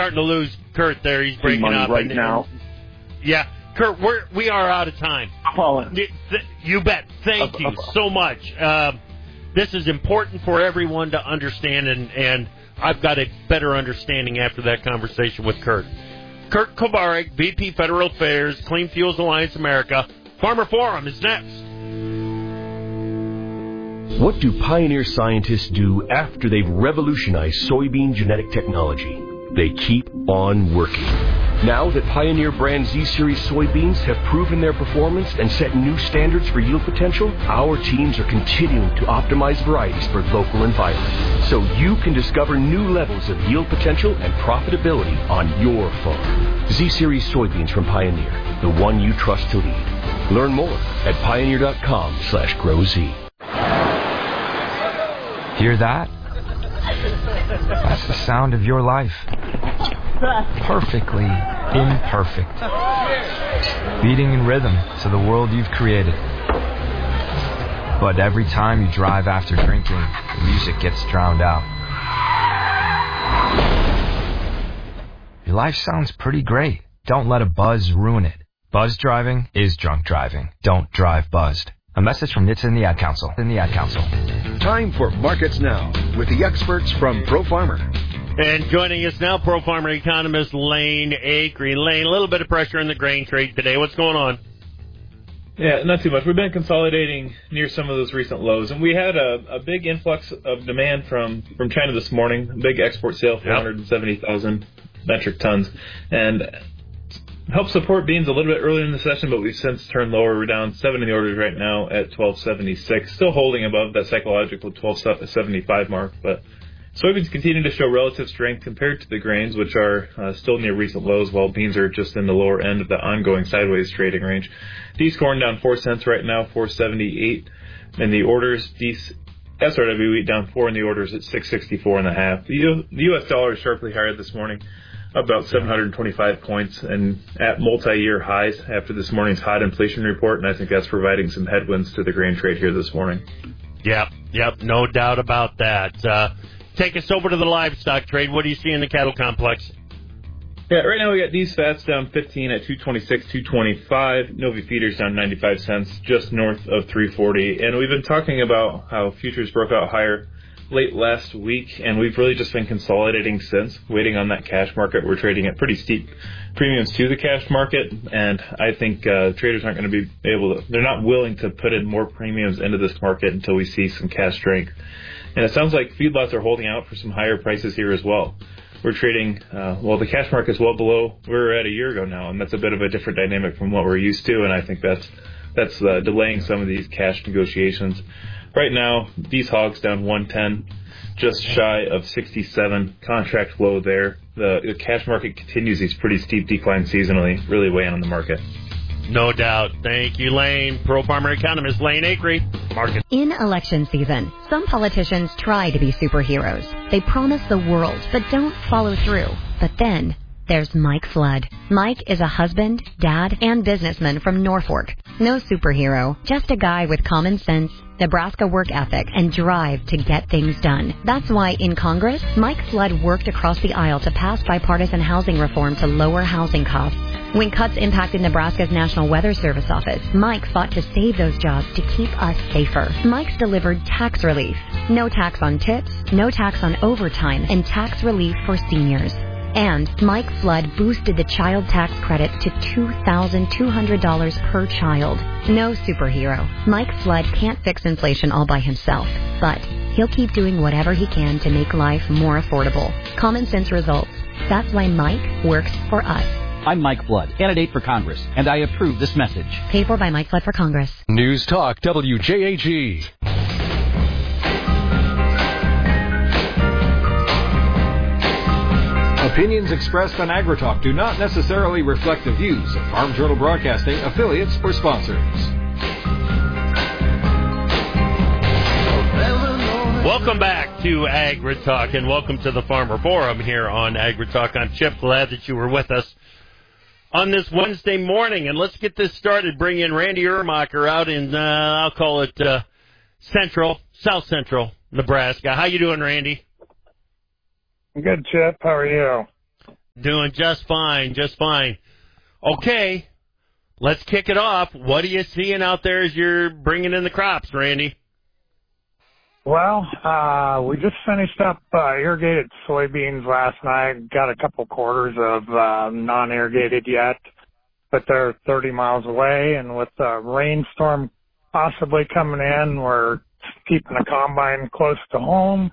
starting to lose Kurt there. He's breaking up right now. Yeah, Kurt, we are out of time. Colin. You bet. Thank you so much. This is important for everyone to understand, and I've got a better understanding after that conversation with Kurt. Kurt Kovarik, VP Federal Affairs, Clean Fuels Alliance America. Farmer Forum is next. What do Pioneer scientists do after they've revolutionized soybean genetic technology? They keep on working. Now that Pioneer brand Z-Series soybeans have proven their performance and set new standards for yield potential, our teams are continuing to optimize varieties for local environment, so you can discover new levels of yield potential and profitability on your farm. Z-Series soybeans from Pioneer, the one you trust to lead. Learn more at pioneer.com/growz. Hear that? That's the sound of your life. Perfectly imperfect. Beating in rhythm to the world you've created. But every time you drive after drinking, the music gets drowned out. Your life sounds pretty great. Don't let a buzz ruin it. Buzz driving is drunk driving. Don't drive buzzed. A message from NHTSA and the Ad Council. Time for Markets Now with the experts from Pro Farmer. And joining us now, Pro Farmer economist Lane Acree. Lane, a little bit of pressure in the grain trade today. What's going on? Yeah, not too much. We've been consolidating near some of those recent lows, and we had a big influx of demand from China this morning. A big export sale, 470,000 metric tons, and helped support beans a little bit earlier in the session, but we've since turned lower. We're down 7 in the orders right now at 1276, still holding above that psychological 1275 mark, but soybeans continue to show relative strength compared to the grains, which are still near recent lows, while beans are just in the lower end of the ongoing sideways trading range. D's corn down 4 cents right now, 478 in the orders. D's SRW wheat down 4 in the orders at 664.5. The U.S. dollar is sharply higher this morning, about 725 points, and at multi-year highs after this morning's hot inflation report, and I think that's providing some headwinds to the grain trade here this morning. Yep, no doubt about that. Take us over to the livestock trade. What do you see in the cattle complex? Yeah, right now we got these fats down 15 at 226, 225. Novi feeders down 95 cents, just north of 340. And we've been talking about how futures broke out higher late last week, and we've really just been consolidating since, waiting on that cash market. We're trading at pretty steep premiums to the cash market, and I think traders aren't going to be they're not willing to put in more premiums into this market until we see some cash strength. And it sounds like feedlots are holding out for some higher prices here as well. We're trading, the cash market is well below where we were at a year ago now, and that's a bit of a different dynamic from what we're used to, and I think that's delaying some of these cash negotiations. Right now, these hogs down 110, just shy of 67, contract low there. The cash market continues these pretty steep declines seasonally, really weighing on the market. No doubt. Thank you, Lane. Pro Farmer economist Lane Acree. Market. In election season, some politicians try to be superheroes. They promise the world, but don't follow through. But then there's Mike Flood. Mike is a husband, dad, and businessman from Norfolk. No superhero, just a guy with common sense, Nebraska work ethic, and drive to get things done. That's why in Congress, Mike Flood worked across the aisle to pass bipartisan housing reform to lower housing costs. When cuts impacted Nebraska's National Weather Service office, Mike fought to save those jobs to keep us safer. Mike's delivered tax relief. No tax on tips, no tax on overtime, and tax relief for seniors. And Mike Flood boosted the child tax credit to $2,200 per child. No superhero. Mike Flood can't fix inflation all by himself, but he'll keep doing whatever he can to make life more affordable. Common sense results. That's why Mike works for us. I'm Mike Flood, candidate for Congress, and I approve this message. Paid for by Mike Flood for Congress. News Talk WJAG. Opinions expressed on AgriTalk do not necessarily reflect the views of Farm Journal Broadcasting, affiliates, or sponsors. Welcome back to AgriTalk, and welcome to the Farmer Forum here on AgriTalk. I'm Chip, glad that you were with us on this Wednesday morning, and let's get this started. Bring in Randy Ermacher out in, I'll call it South Central Nebraska. How you doing, Randy? I'm good, Chip. How are you? Doing just fine, just fine. Okay, let's kick it off. What are you seeing out there as you're bringing in the crops, Randy? Well, we just finished up irrigated soybeans last night. Got a couple quarters of non-irrigated yet, but they're 30 miles away. And with the rainstorm possibly coming in, we're keeping the combine close to home.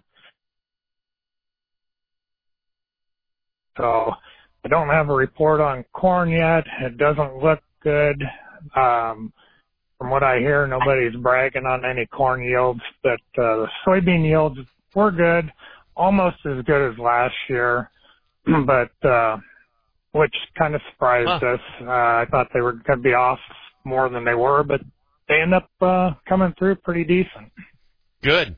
So I don't have a report on corn yet. It doesn't look good. From what I hear, nobody's bragging on any corn yields, but the soybean yields were good, almost as good as last year, but which kind of surprised us. I thought they were going to be off more than they were, but they end up coming through pretty decent. Good.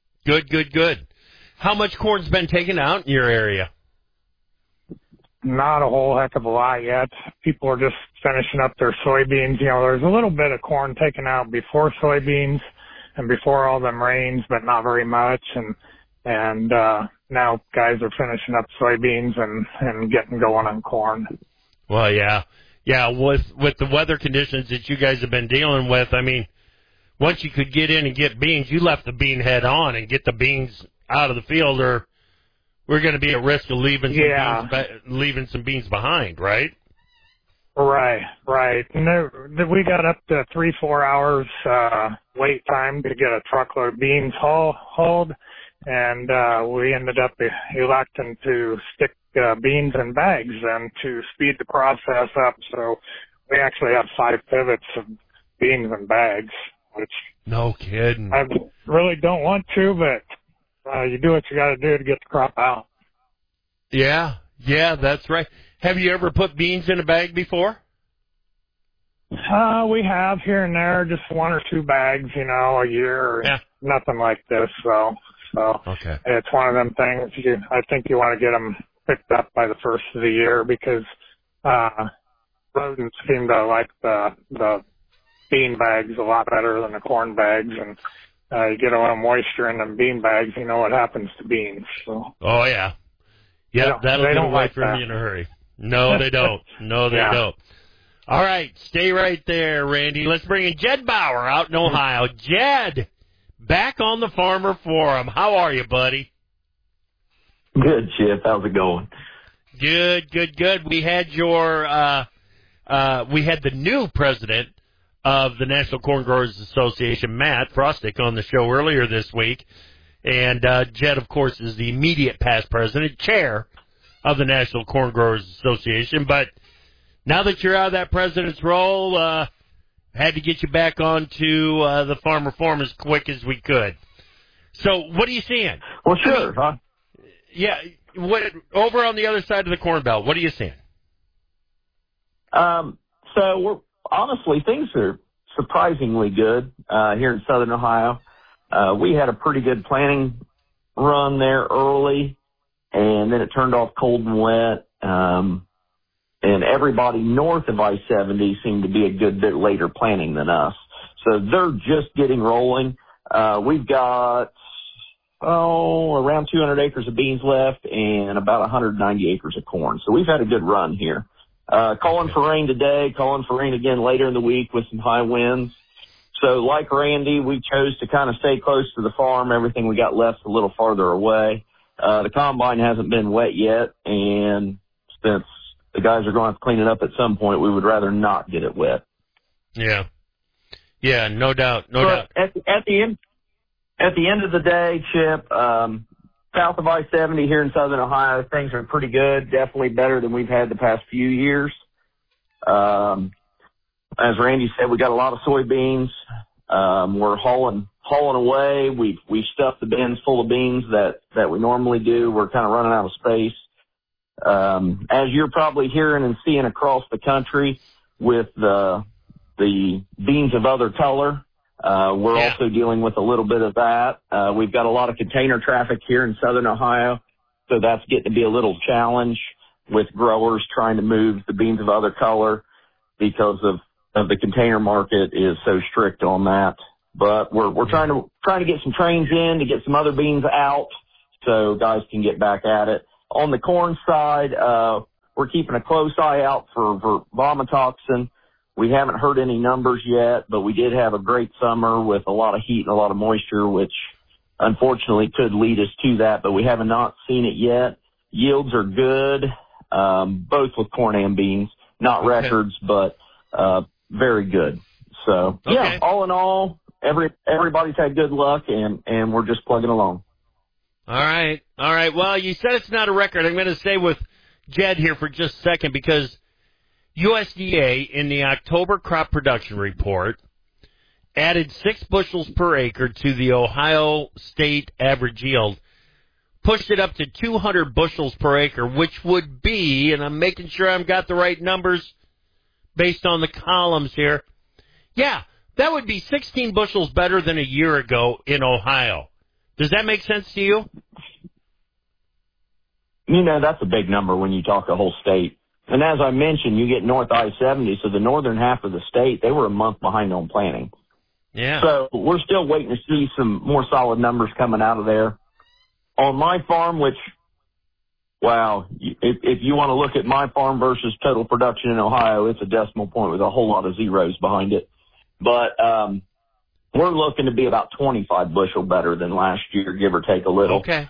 How much corn's been taken out in your area? Not a whole heck of a lot yet. People are just finishing up their soybeans. You know, there's a little bit of corn taken out before soybeans and before all them rains, but not very much. And now guys are finishing up soybeans and getting going on corn. Well, yeah. With the weather conditions that you guys have been dealing with, I mean, once you could get in and get beans, you left the bean head on and get the beans out of the field, or we're going to be at risk of leaving some beans behind, right? Right. And we got up to 3-4 hours wait time to get a truckload of beans hauled, and we ended up electing to stick beans in bags and to speed the process up. So we actually have 5 pivots of beans in bags, which no kidding. I really don't want to, but you do what you got to do to get the crop out. Yeah, that's right. Have you ever put beans in a bag before? We have here and there, just 1 or 2 bags, a year. Yeah. Nothing like this, so okay. It's one of them things. I think you want to get them picked up by the first of the year because rodents seem to like the bean bags a lot better than the corn bags, and you get a little moisture in them bean bags, you know what happens to beans. So. Oh yeah. Yeah, that'll get away like from that. you in a hurry. No, they don't. No, they don't. All right, stay right there, Randy. Let's bring in Jed Bauer out in Ohio. Jed, back on the Farmer Forum. How are you, buddy? Good, Chip. How's it going? Good. We had we had the new president of the National Corn Growers Association, Matt Frostick, on the show earlier this week. And Jed, of course, is the immediate past president, chair of the National Corn Growers Association. But now that you're out of that president's role, had to get you back onto the Farmer Forum as quick as we could. So what are you seeing? Well, sure. Huh? Yeah. Over on the other side of the Corn Belt, what are you seeing? So honestly, things are surprisingly good here in Southern Ohio. We had a pretty good planting run there early, and then it turned off cold and wet. And everybody north of I-70 seemed to be a good bit later planting than us. So they're just getting rolling. We've got, around 200 acres of beans left and about 190 acres of corn. So we've had a good run here. Calling for rain today, calling for rain again later in the week with some high winds. So like Randy, we chose to kind of stay close to the farm. Everything we got left's a little farther away. The combine hasn't been wet yet, and since the guys are going to have to clean it up at some point, we would rather not get it wet. Yeah, no doubt. At the end of the day, Chip, south of I-70 here in Southern Ohio, things are pretty good, definitely better than we've had the past few years. As Randy said, we got a lot of soybeans. We're hauling away. We've stuffed the bins full of beans that we normally do. We're kind of running out of space. As you're probably hearing and seeing across the country with the beans of other color, we're also dealing with a little bit of that. We've got a lot of container traffic here in Southern Ohio, so that's getting to be a little challenge with growers trying to move the beans of other color because of the container market is so strict on that. But we're trying to get some trains in to get some other beans out so guys can get back at it. On the corn side, we're keeping a close eye out for vomitoxin. We haven't heard any numbers yet, but we did have a great summer with a lot of heat and a lot of moisture, which unfortunately could lead us to that, but we have not seen it yet. Yields are good, both with corn and beans. Not records, but very good. So, yeah, all in all, everybody's had good luck, and we're just plugging along. All right. Well, you said it's not a record. I'm going to stay with Jed here for just a second because USDA in the October crop production report added 6 bushels per acre to the Ohio state average yield, pushed it up to 200 bushels per acre, which would be, and I'm making sure I've got the right numbers based on the columns here, yeah, that would be 16 bushels better than a year ago in Ohio. Does that make sense to you? That's a big number when you talk a whole state. And as I mentioned, you get north I-70, so the northern half of the state, they were a month behind on planting. Yeah. So we're still waiting to see some more solid numbers coming out of there. On my farm, which, wow, if you want to look at my farm versus total production in Ohio, it's a decimal point with a whole lot of zeros behind it. But we're looking to be about 25 bushel better than last year, give or take a little. Okay.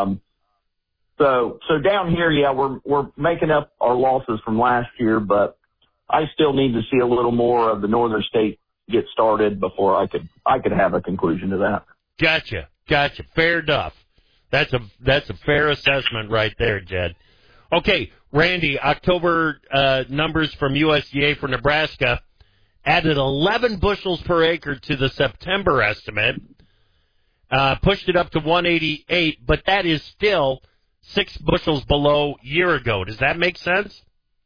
So down here, yeah, we're making up our losses from last year, but I still need to see a little more of the northern state get started before I could have a conclusion to that. Gotcha. Fair enough. That's a fair assessment right there, Jed. Okay, Randy, October numbers from USDA for Nebraska added 11 bushels per acre to the September estimate, pushed it up to 188, but that is still 6 bushels below year ago. Does that make sense?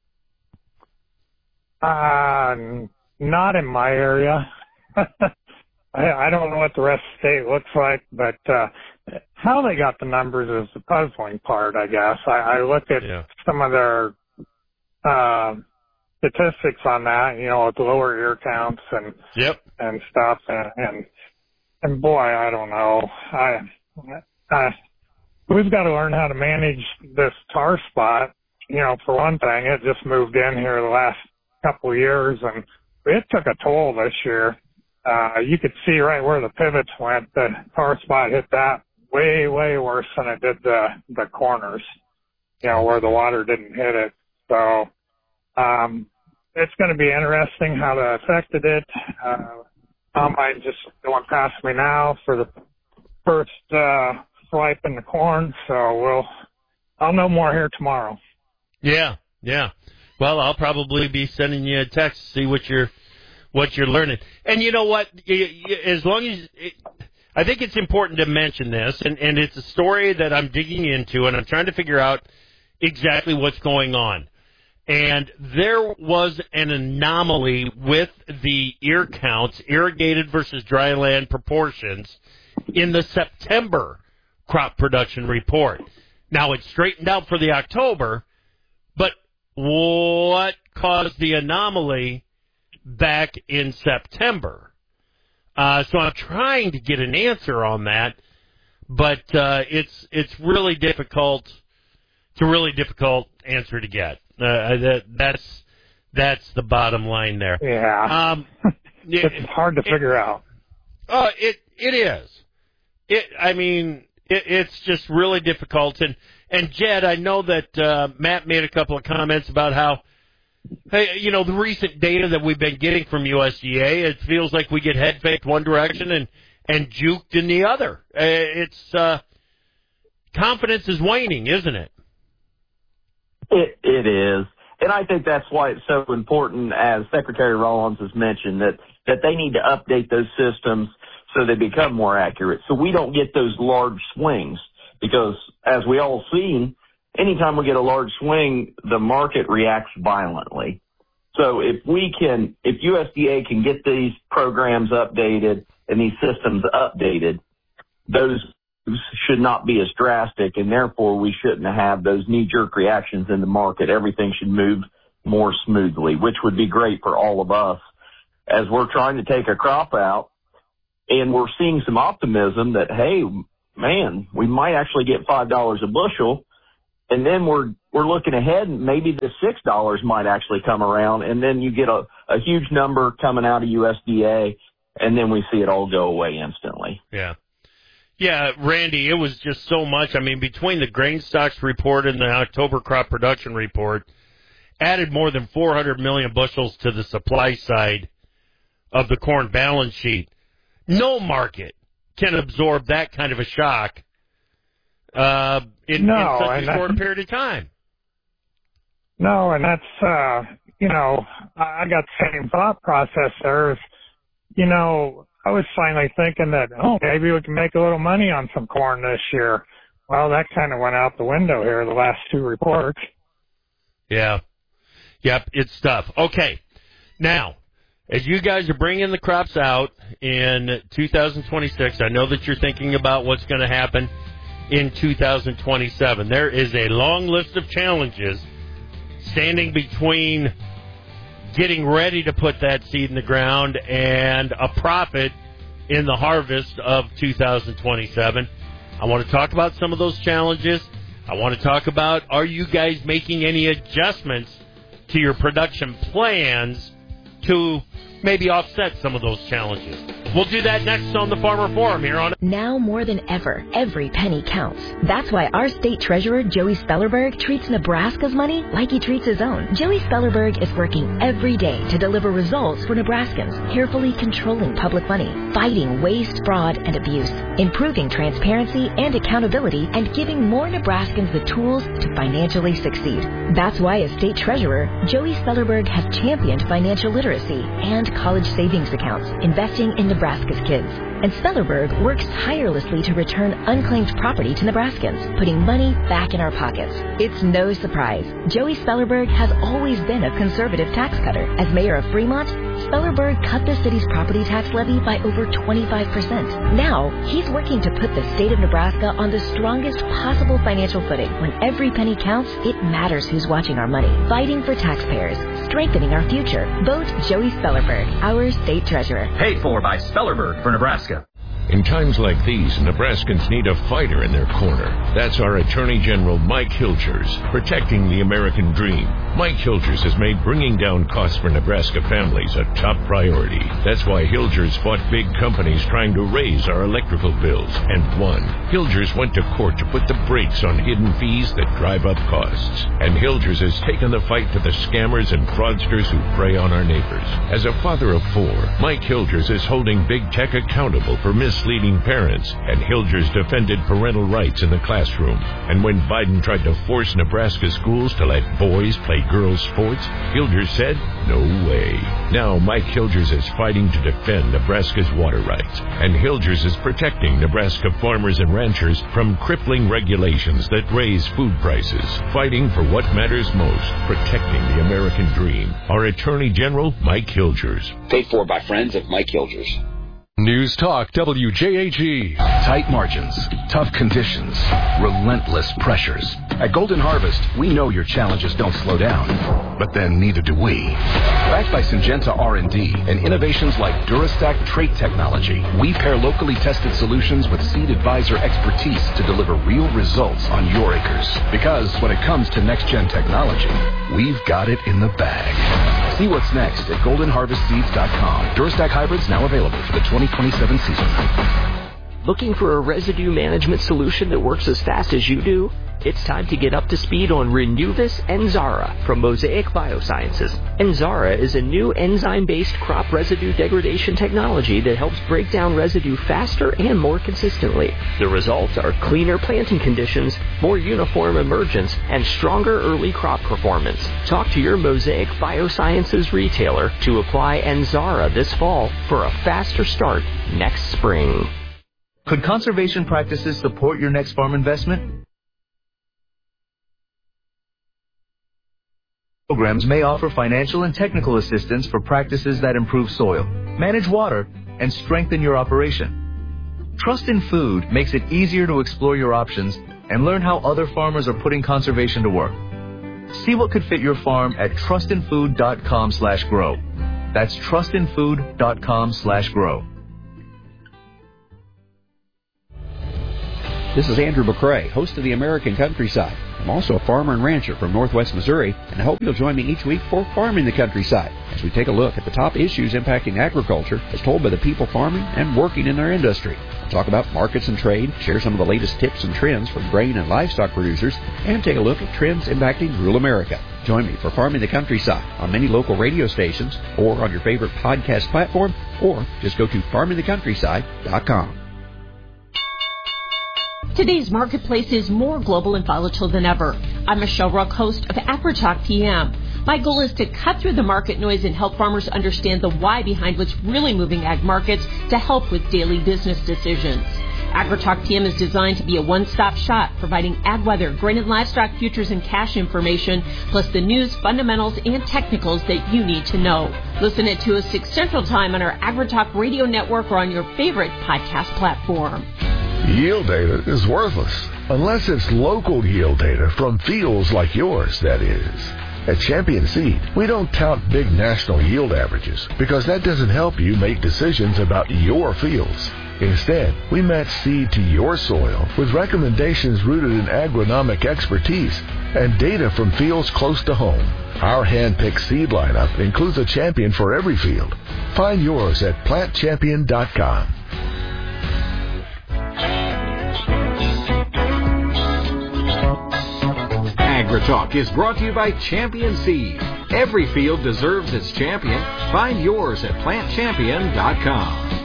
Not in my area. I don't know what the rest of the state looks like, but how they got the numbers is the puzzling part, I guess. I looked at some of their statistics on that, with lower ear counts and stuff, and boy, I don't know. We've got to learn how to manage this tar spot. For one thing, it just moved in here the last couple of years, and it took a toll this year. You could see right where the pivots went. The tar spot hit that way, way worse than it did the corners, where the water didn't hit it. So it's going to be interesting how that affected it. Combine just going past me now for the first swipe in the corn, so I'll know more here tomorrow. Yeah. Well, I'll probably be sending you a text to see what you're learning. And you know what? As long as I think it's important to mention this, and it's a story that I'm digging into, and I'm trying to figure out exactly what's going on. And there was an anomaly with the ear counts, irrigated versus dry land proportions, in the September crop production report. Now, it's straightened out for the October, but what caused the anomaly back in September? So I'm trying to get an answer on that, but it's really difficult. It's a really difficult answer to get. That's the bottom line there. Yeah. It's hard to figure out. It is. It's just really difficult. And Jed, I know that Matt made a couple of comments about how, hey, the recent data that we've been getting from USDA, it feels like we get head faked one direction and juked in the other. It's confidence is waning, isn't it? It is. And I think that's why it's so important, as Secretary Rollins has mentioned, that they need to update those systems so they become more accurate, so we don't get those large swings. Because as we all seen, anytime we get a large swing, the market reacts violently. So if USDA can get these programs updated and these systems updated, those should not be as drastic, and therefore we shouldn't have those knee-jerk reactions in the market. Everything should move more smoothly, which would be great for all of us as we're trying to take a crop out, and we're seeing some optimism that, hey, man, we might actually get $5 a bushel, And then we're looking ahead, and maybe the $6 might actually come around, and then you get a huge number coming out of USDA, and then we see it all go away instantly. Yeah. Yeah, Randy, it was just so much. I mean, between the grain stocks report and the October crop production report, added more than 400 million bushels to the supply side of the corn balance sheet. No market can absorb that kind of a shock in such a short a period of time. No, and that's, I got the same thought process there. I was finally thinking that, maybe we can make a little money on some corn this year. Well, that kind of went out the window here, the last two reports. Yeah. Yep, it's tough. Okay. Now, as you guys are bringing the crops out in 2026, I know that you're thinking about what's going to happen in 2027. There is a long list of challenges standing between getting ready to put that seed in the ground and a profit in the harvest of 2027. I want to talk about some of those challenges. I want to talk about, are you guys making any adjustments to your production plans to maybe offset some of those challenges? We'll do that next on the Farmer Forum here on... Now more than ever, every penny counts. That's why our state treasurer, Joey Spellerberg, treats Nebraska's money like he treats his own. Joey Spellerberg is working every day to deliver results for Nebraskans, carefully controlling public money, fighting waste, fraud, and abuse, improving transparency and accountability, and giving more Nebraskans the tools to financially succeed. That's why as state treasurer, Joey Spellerberg has championed financial literacy and college savings accounts, investing in Nebraska's kids. And Spellerberg works tirelessly to return unclaimed property to Nebraskans, putting money back in our pockets. It's no surprise. Joey Spellerberg has always been a conservative tax cutter. As mayor of Fremont, Spellerberg cut the city's property tax levy by over 25%. Now, he's working to put the state of Nebraska on the strongest possible financial footing. When every penny counts, it matters who's watching our money. Fighting for taxpayers, strengthening our future. Vote Joey Spellerberg, our state treasurer. Paid for by Spellerberg for Nebraska. In times like these, Nebraskans need a fighter in their corner. That's our Attorney General, Mike Hilgers, protecting the American dream. Mike Hilgers has made bringing down costs for Nebraska families a top priority. That's why Hilgers fought big companies trying to raise our electrical bills and won. Hilgers went to court to put the brakes on hidden fees that drive up costs. And Hilgers has taken the fight to the scammers and fraudsters who prey on our neighbors. As a father of four, Mike Hilgers is holding big tech accountable for misleading parents, and Hilgers defended parental rights in the classroom. And when Biden tried to force Nebraska schools to let boys play girls' sports, Hilgers said, no way. Now Mike Hilgers is fighting to defend Nebraska's water rights, and Hilgers is protecting Nebraska farmers and ranchers from crippling regulations that raise food prices, fighting for what matters most, protecting the American dream. Our Attorney General, Mike Hilgers. Paid for by friends of Mike Hilgers. News Talk WJAG. Tight margins, tough conditions, relentless pressures. At Golden Harvest, we know your challenges don't slow down, but then neither do we. Backed by Syngenta R&D and innovations like DuraStack trait technology, we pair locally tested solutions with Seed Advisor expertise to deliver real results on your acres. Because when it comes to next-gen technology, we've got it in the bag. See what's next at goldenharvestseeds.com. DuraStack hybrids now available for the 2027 season. Looking for a residue management solution that works as fast as you do? It's time to get up to speed on Renuvis Enzara from Mosaic Biosciences. Enzara is a new enzyme-based crop residue degradation technology that helps break down residue faster and more consistently. The results are cleaner planting conditions, more uniform emergence, and stronger early crop performance. Talk to your Mosaic Biosciences retailer to apply Enzara this fall for a faster start next spring. Could conservation practices support your next farm investment? Programs may offer financial and technical assistance for practices that improve soil, manage water, and strengthen your operation. Trust in Food makes it easier to explore your options and learn how other farmers are putting conservation to work. See what could fit your farm at trustinfood.com/grow. That's trustinfood.com/grow. This is Andrew McCrae, host of the American Countryside. I'm also a farmer and rancher from Northwest Missouri, and I hope you'll join me each week for Farming the Countryside, as we take a look at the top issues impacting agriculture as told by the people farming and working in our industry. We'll talk about markets and trade, share some of the latest tips and trends from grain and livestock producers, and take a look at trends impacting rural America. Join me for Farming the Countryside on many local radio stations or on your favorite podcast platform, or just go to farmingthecountryside.com. Today's marketplace is more global and volatile than ever. I'm Michelle Ruck, host of AgriTalk PM. My goal is to cut through the market noise and help farmers understand the why behind what's really moving ag markets to help with daily business decisions. AgriTalk PM is designed to be a one-stop shop, providing ag weather, grain and livestock futures and cash information, plus the news, fundamentals, and technicals that you need to know. Listen at 2 6 Central Time on our AgriTalk radio network or on your favorite podcast platform. Yield data is worthless unless it's local yield data from fields like yours, that is. At Champion Seed, we don't tout big national yield averages because that doesn't help you make decisions about your fields. Instead, we match seed to your soil with recommendations rooted in agronomic expertise and data from fields close to home. Our hand-picked seed lineup includes a champion for every field. Find yours at plantchampion.com. AgriTalk is brought to you by Champion Seed. Every field deserves its champion. Find yours at plantchampion.com.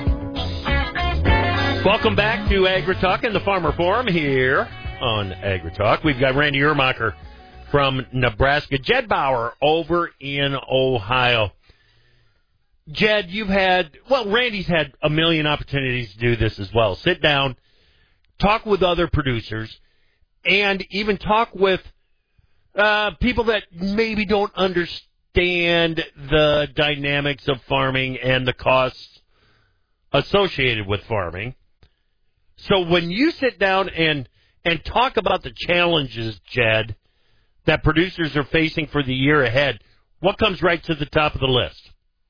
Welcome back to AgriTalk and the Farmer Forum here on AgriTalk. We've got Randy Urmacher from Nebraska, Jed Bauer over in Ohio. Jed, Randy's had a million opportunities to do this as well. Sit down, talk with other producers, and even talk with people that maybe don't understand the dynamics of farming and the costs associated with farming. So when you sit down and talk about the challenges, Jed, that producers are facing for the year ahead, what comes right to the top of the list?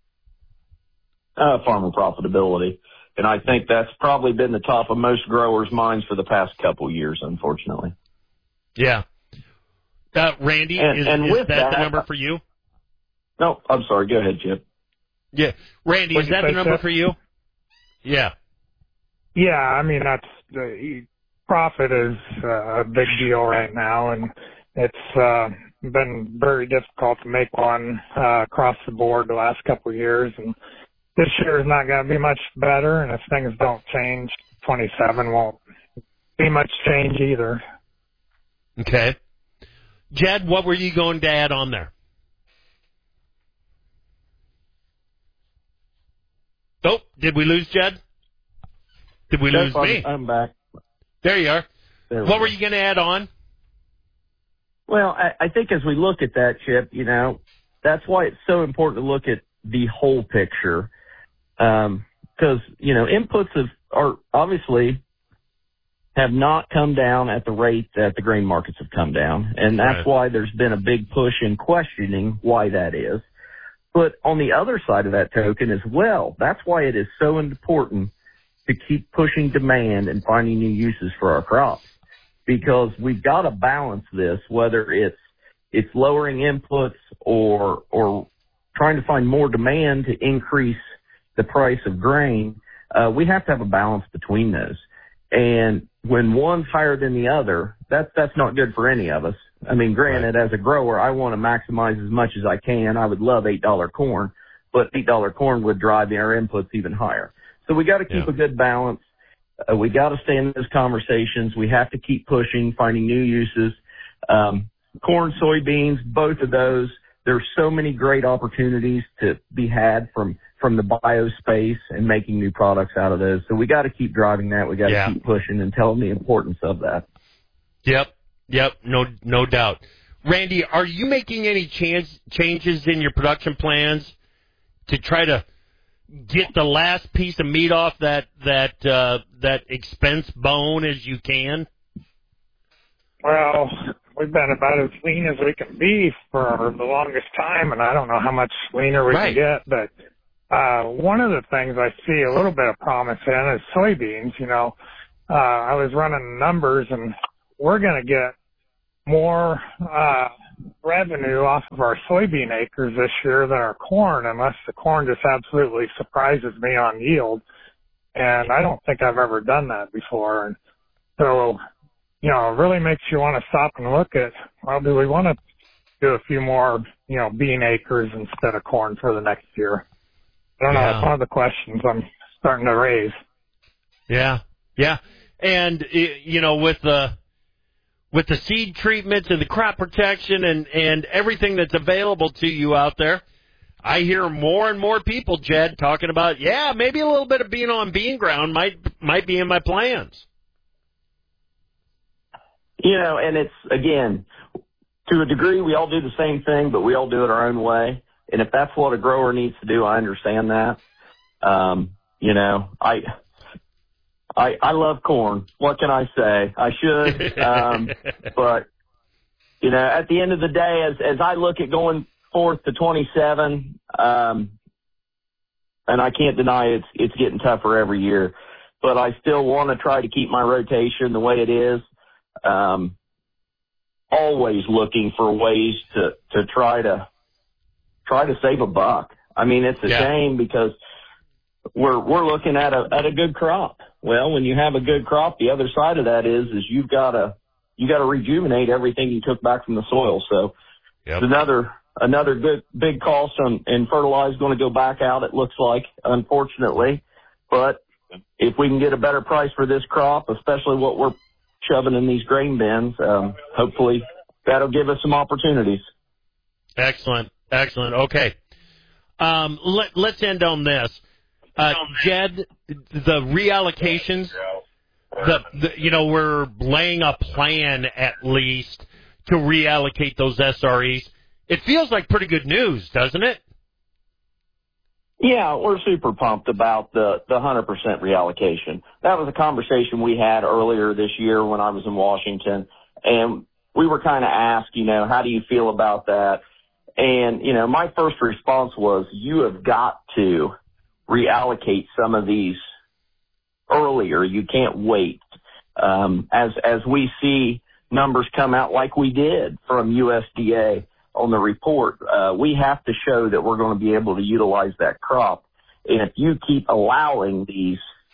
Farmer profitability. And I think that's probably been the top of most growers' minds for the past couple years, unfortunately. Yeah. Randy, is that the number for you? No, I'm sorry. Go ahead, Chip. Yeah. Randy, is that the number for you? Yeah. Yeah, I mean, profit is a big deal right now, and it's been very difficult to make one across the board the last couple of years, and this year is not going to be much better, and if things don't change, 27 won't be much change either. Okay. Jed, what were you going to add on there? Oh, did we lose Jed? Did we lose me? I'm back. There you are. What were you going to add on? Well, I think as we look at that, Chip, that's why it's so important to look at the whole picture. Because, inputs are obviously have not come down at the rate that the grain markets have come down. And that's why there's been a big push in questioning why that is. But on the other side of that token as well, that's why it is so important to keep pushing demand and finding new uses for our crops. Because we've got to balance this, whether it's lowering inputs or trying to find more demand to increase the price of grain. We have to have a balance between those. And when one's higher than the other, that's not good for any of us. I mean, granted, as a grower, I want to maximize as much as I can. I would love $8 corn, but $8 corn would drive our inputs even higher. So we got to keep a good balance. We got to stay in those conversations. We have to keep pushing, finding new uses. Corn, soybeans, both of those, there's so many great opportunities to be had from the bio space and making new products out of those. So we got to keep driving that. We got to keep pushing and tell them the importance of that. Yep. No doubt. Randy, are you making any changes in your production plans to try to get the last piece of meat off that expense bone as you can? Well, we've been about as lean as we can be for the longest time, and I don't know how much leaner we can get, but one of the things I see a little bit of promise in is soybeans. I was running numbers, and we're going to get more revenue off of our soybean acres this year than our corn, unless the corn just absolutely surprises me on yield. And I don't think I've ever done that before. And so, you know, it really makes you want to stop and look at, well, do we want to do a few more, you know, bean acres instead of corn for the next year? I don't know. That's one of the questions I'm starting to raise. Yeah. And, you know, with the seed treatments and the crop protection and everything that's available to you out there, I hear more and more people, Jed, talking about, maybe a little bit of being on bean ground might be in my plans. You know, and it's, again, to a degree, we all do the same thing, but we all do it our own way. And if that's what a grower needs to do, I understand that. You know, I love corn. What can I say? I should. But, you know, at the end of the day, as I look at going forth to 27, and I can't deny it's getting tougher every year, but I still want to try to keep my rotation the way it is. Always looking for ways to try to save a buck. I mean, it's a shame because we're looking at a good crop. Well, when you have a good crop, the other side of that is you've got to rejuvenate everything you took back from the soil. So it's another good big cost and fertilizer is going to go back out, it looks like, unfortunately. But if we can get a better price for this crop, especially what we're shoving in these grain bins, hopefully that'll give us some opportunities. Excellent. Okay. Let's end on this. Jed, the reallocations, you know, we're laying a plan at least to reallocate those SREs. It feels like pretty good news, doesn't it? Yeah, we're super pumped about the 100% reallocation. That was a conversation we had earlier this year when I was in Washington, and we were kind of asked, you know, how do you feel about that? And, you know, my first response was, you have got to reallocate some of these earlier. You can't wait. As we see numbers come out like we did from USDA on the report, we have to show that we're going to be able to utilize that crop. And if you keep allowing these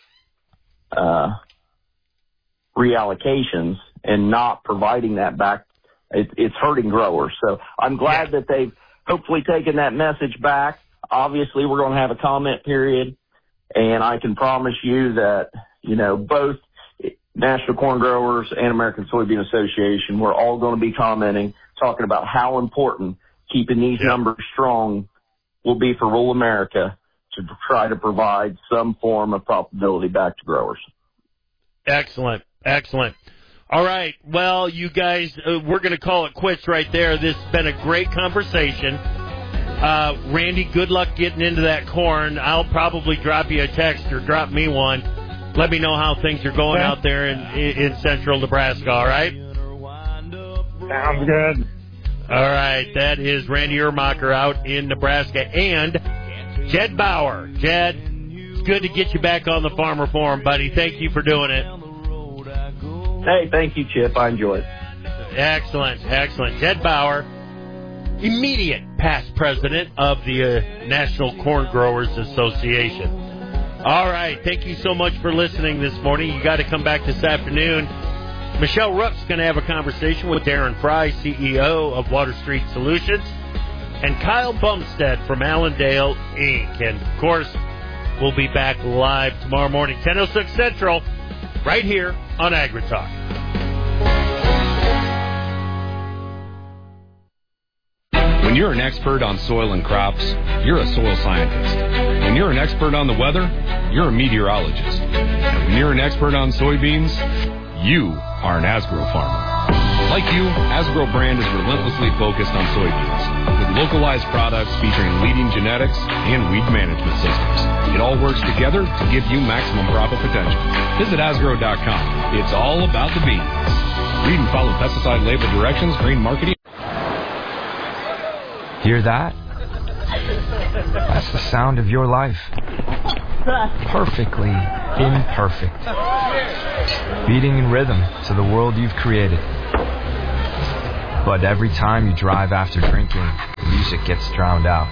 reallocations and not providing that back, it's hurting growers. So I'm glad that they've hopefully taken that message back. Obviously, we're going to have a comment period, and I can promise you that, you know, both National Corn Growers and American Soybean Association, we're all going to be commenting, talking about how important keeping these numbers strong will be for rural America to try to provide some form of profitability back to growers. Excellent. All right. Well, you guys, we're going to call it quits right there. This has been a great conversation. Randy, good luck getting into that corn. I'll probably drop you a text or drop me one. Let me know how things are going out there in central Nebraska, all right? Sounds good. All right. That is Randy Ermacher out in Nebraska. And Jed Bauer. Jed, it's good to get you back on the Farmer Forum, buddy. Thank you for doing it. Hey, thank you, Chip. I enjoyed it. Excellent. Jed Bauer, immediate past president of the National Corn Growers Association. All right. Thank you so much for listening this morning. You got to come back this afternoon. Michelle Rook's going to have a conversation with Darren Fry, CEO of Water Street Solutions, and Kyle Bumstead from Allendale, Inc. And, of course, we'll be back live tomorrow morning, 10:06 Central, right here on AgriTalk. When you're an expert on soil and crops, you're a soil scientist. When you're an expert on the weather, you're a meteorologist. And when you're an expert on soybeans, you are an Asgrow farmer. Like you, Asgrow brand is relentlessly focused on soybeans, with localized products featuring leading genetics and weed management systems. It all works together to give you maximum profit potential. Visit Asgrow.com. It's all about the beans. Read and follow pesticide label directions, grain marketing. Hear that? That's the sound of your life. Perfectly imperfect. Beating in rhythm to the world you've created. But every time you drive after drinking, the music gets drowned out.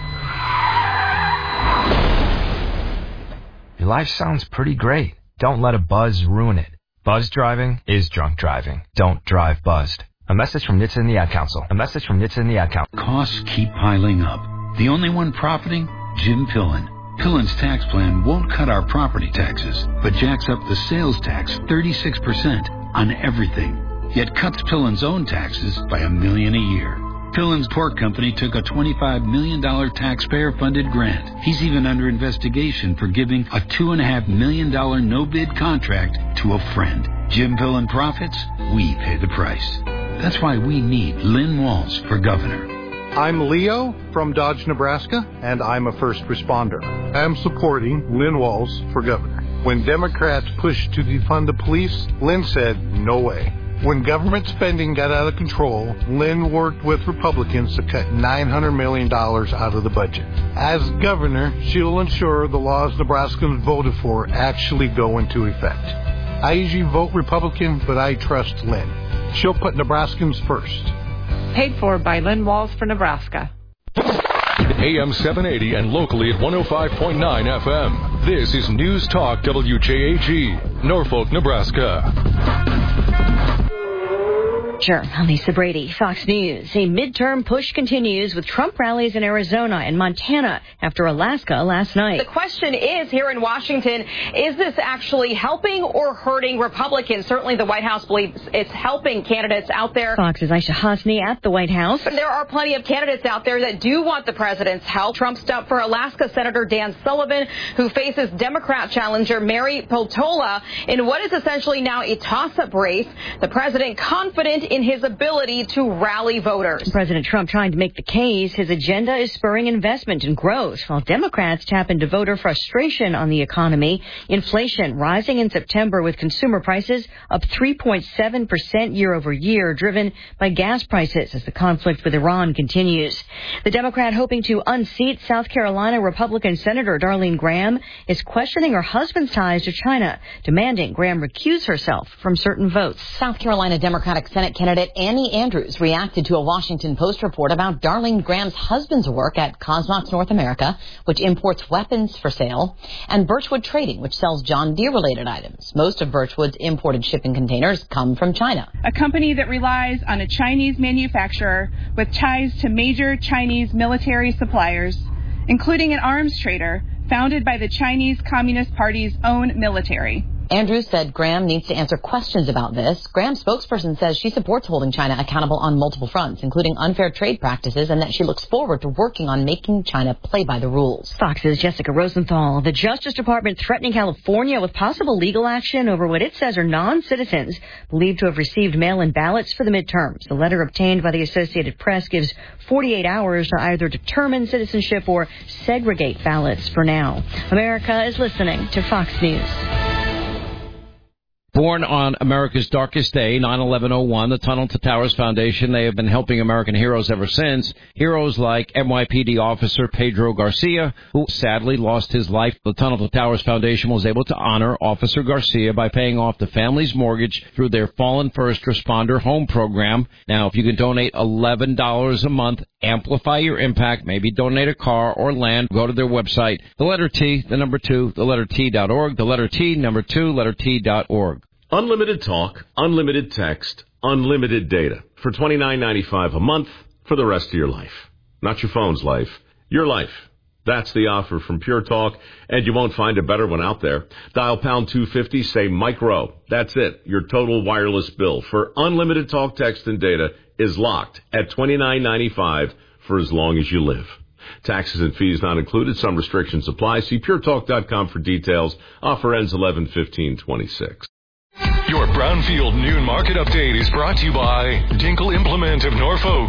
Your life sounds pretty great. Don't let a buzz ruin it. Buzz driving is drunk driving. Don't drive buzzed. A message from NHTSA and the Ad Council. Costs keep piling up. The only one profiting? Jim Pillen. Pillen's tax plan won't cut our property taxes, but jacks up the sales tax 36% on everything. Yet cuts Pillen's own taxes by $1 million a year. Pillen's pork company took a $25 million taxpayer-funded grant. He's even under investigation for giving a $2.5 million no-bid contract to a friend. Jim Pillen profits, we pay the price. That's why we need Lynn Walls for governor. I'm Leo from Dodge, Nebraska, and I'm a first responder. I'm supporting Lynn Walls for governor. When Democrats pushed to defund the police, Lynn said, no way. When government spending got out of control, Lynn worked with Republicans to cut $900 million out of the budget. As governor, she'll ensure the laws Nebraskans voted for actually go into effect. I usually vote Republican, but I trust Lynn. She'll put Nebraskans first. Paid for by Lynn Walls for Nebraska. AM 780 and locally at 105.9 FM. This is News Talk WJAG, Norfolk, Nebraska. I'm Lisa Brady, Fox News. A midterm push continues with Trump rallies in Arizona and Montana after Alaska last night. The question is here in Washington, is this actually helping or hurting Republicans? Certainly the White House believes it's helping candidates out there. Fox's Aisha Hasni at the White House. But there are plenty of candidates out there that do want the president's help. Trump stumped for Alaska Senator Dan Sullivan, who faces Democrat challenger Mary Peltola in what is essentially now a toss-up race. The president confident in his ability to rally voters. President Trump trying to make the case his agenda is spurring investment and growth, while Democrats tap into voter frustration on the economy. Inflation rising in September with consumer prices up 3.7% year over year, driven by gas prices as the conflict with Iran continues. The Democrat hoping to unseat South Carolina Republican Senator Darlene Graham is questioning her husband's ties to China, demanding Graham recuse herself from certain votes. South Carolina Democratic Senate candidate Annie Andrews reacted to a Washington Post report about Darlene Graham's husband's work at Cosmox North America, which imports weapons for sale, and Birchwood Trading, which sells John Deere-related items. Most of Birchwood's imported shipping containers come from China. A company that relies on a Chinese manufacturer with ties to major Chinese military suppliers, including an arms trader founded by the Chinese Communist Party's own military. Andrews said Graham needs to answer questions about this. Graham's spokesperson says she supports holding China accountable on multiple fronts, including unfair trade practices, and that she looks forward to working on making China play by the rules. Fox's Jessica Rosenthal. The Justice Department threatening California with possible legal action over what it says are non-citizens believed to have received mail-in ballots for the midterms. The letter obtained by the Associated Press gives 48 hours to either determine citizenship or segregate ballots for now. America is listening to Fox News. Born on America's darkest day, 9/11/01, the Tunnel to Towers Foundation, they have been helping American heroes ever since. Heroes like NYPD officer Pedro Garcia, who sadly lost his life. The Tunnel to Towers Foundation was able to honor Officer Garcia by paying off the family's mortgage through their Fallen First Responder Home Program. Now, if you can donate $11 a month, amplify your impact, maybe donate a car or land, go to their website, the letter T, the number 2, the letter T.org, the letter T, number 2, letter T.org. Unlimited talk, unlimited text, unlimited data for $29.95 a month for the rest of your life. Not your phone's life, your life. That's the offer from Pure Talk, and you won't find a better one out there. Dial pound 250, say Mike Rowe. That's it. Your total wireless bill for unlimited talk, text, and data is locked at $29.95 for as long as you live. Taxes and fees not included. Some restrictions apply. See puretalk.com for details. Offer ends 11/15/26. Your Brownfield Noon Market Update is brought to you by Dinkle Implement of Norfolk.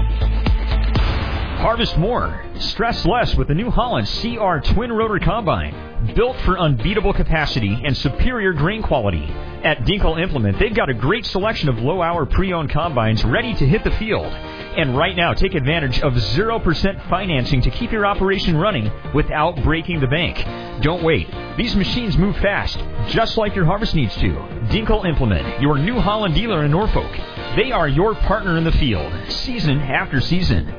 Harvest more, stress less with the New Holland CR Twin Rotor Combine. Built for unbeatable capacity and superior grain quality. At Dinkle Implement, they've got a great selection of low-hour pre-owned combines ready to hit the field. And right now, take advantage of 0% financing to keep your operation running without breaking the bank. Don't wait. These machines move fast, just like your harvest needs to. Dinkle Implement, your New Holland dealer in Norfolk. They are your partner in the field, season after season.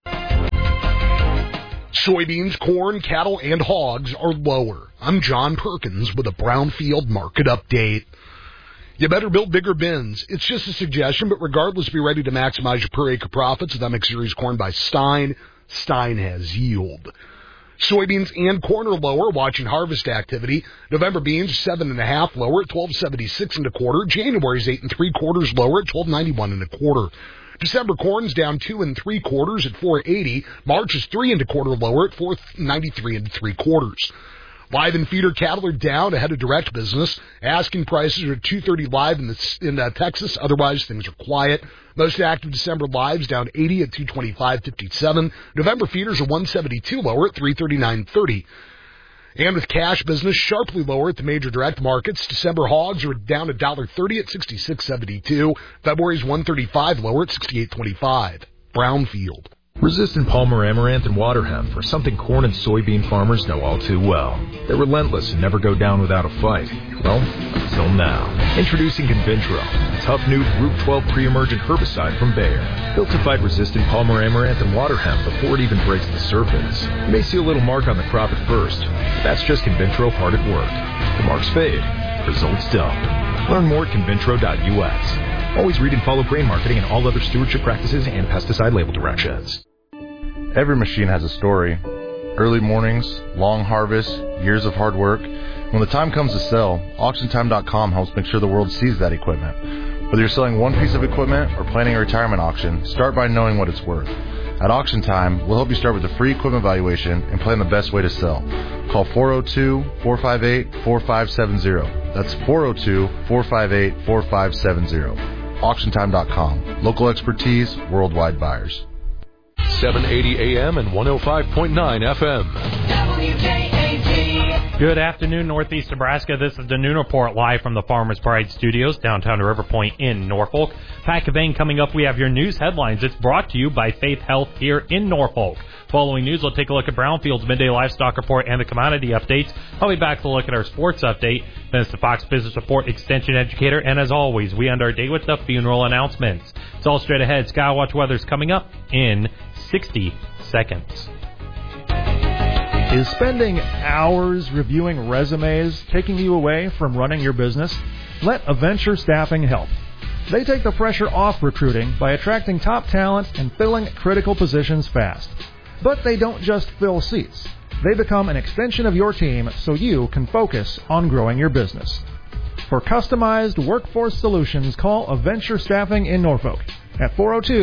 Soybeans, corn, cattle, and hogs are lower. I'm John Perkins with a Brownfield market update. You better build bigger bins. It's just a suggestion, but regardless, be ready to maximize your per acre profits with MX Series corn by Stein. Stein has yield. Soybeans and corn are lower, watching harvest activity. November beans 7.5 lower at 12.76 1/4. January's 8 3/4 lower at 12.91 1/4. December corn's down 2 3/4 at 4.80. March is 3 1/4 lower at 4.93 3/4. Live and feeder cattle are down ahead of direct business. Asking prices are $230 live in Texas. Otherwise, things are quiet. Most active December lives down 80 at 225.57. November feeders are 172 lower at 339.30. And with cash business sharply lower at the major direct markets, December hogs are down $1.30 at 66.72. February's 135 lower at 68.25. Brownfield. Resistant Palmer Amaranth and water hemp are something corn and soybean farmers know all too well. They're relentless and never go down without a fight. Well, until now. Introducing Convintro, a tough new Group 12 pre-emergent herbicide from Bayer. Built to fight resistant Palmer Amaranth and water hemp before it even breaks the surface. You may see a little mark on the crop at first, but that's just Convintro hard at work. The marks fade, results don't. Learn more at convintro.us. Always read and follow grain marketing and all other stewardship practices and pesticide label directions. Every machine has a story. Early mornings, long harvests, years of hard work. When the time comes to sell, AuctionTime.com helps make sure the world sees that equipment. Whether you're selling one piece of equipment or planning a retirement auction, start by knowing what it's worth. At Auction Time, we'll help you start with a free equipment valuation and plan the best way to sell. Call 402-458-4570. That's 402-458-4570. AuctionTime.com. Local expertise, worldwide buyers. 780 AM and 105.9 FM. WJAG. Good afternoon, Northeast Nebraska. This is the Noon Report live from the Farmers Pride Studios, downtown River Point in Norfolk. Pack of Bang coming up. We have your news headlines. It's brought to you by Faith Health here in Norfolk. Following news, we'll take a look at Brownfield's midday livestock report and the commodity updates. I'll be back to look at our sports update. Then it's the Fox Business Report Extension Educator. And as always, we end our day with the funeral announcements. It's all straight ahead. Skywatch weather's coming up in 60 seconds. Is spending hours reviewing resumes taking you away from running your business? Let Aventure Staffing help. They take the pressure off recruiting by attracting top talent and filling critical positions fast. But they don't just fill seats. They become an extension of your team so you can focus on growing your business. For customized workforce solutions, call Aventure Staffing in Norfolk at